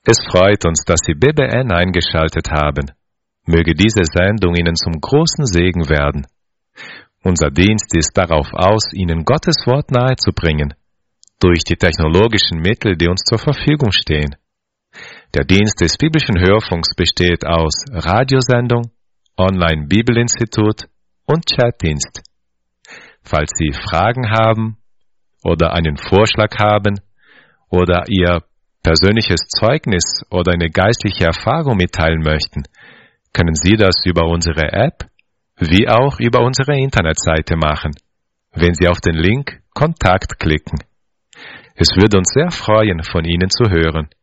Es freut uns, dass Sie BBN eingeschaltet haben. Möge diese Sendung Ihnen zum großen Segen werden. Unser Dienst ist darauf aus, Ihnen Gottes Wort nahezubringen, durch die technologischen Mittel, die uns zur Verfügung stehen. Der Dienst des biblischen Hörfunks besteht aus Radiosendung, Online-Bibelinstitut und Chatdienst. Falls Sie Fragen haben oder einen Vorschlag haben oder Ihr persönliches Zeugnis oder eine geistliche Erfahrung mitteilen möchten, können Sie das über unsere App wie auch über unsere Internetseite machen, wenn Sie auf den Link Kontakt klicken. Es würde uns sehr freuen, von Ihnen zu hören.